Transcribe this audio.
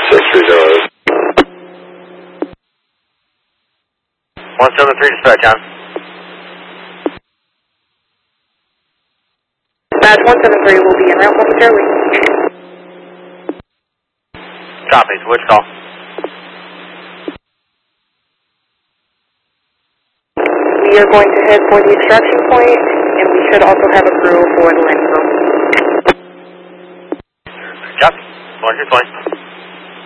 630. 173 dispatch, John. Dispatch 173 will be en route momentarily. Copy, which call? We are going to head for the extraction point, and we should also have a crew for the landing zone. Copy, 123.